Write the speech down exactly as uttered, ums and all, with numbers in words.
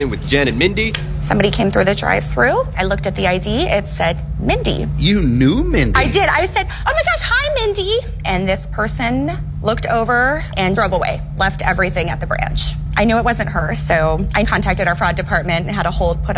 With Jen and Mindy. Somebody came through the drive-thru. I looked at the I D. It said Mindy. You knew Mindy? I did. I said, oh my gosh, hi, Mindy. And this person looked over and drove away, left everything at the branch. I knew it wasn't her, so I contacted our fraud department and had a hold put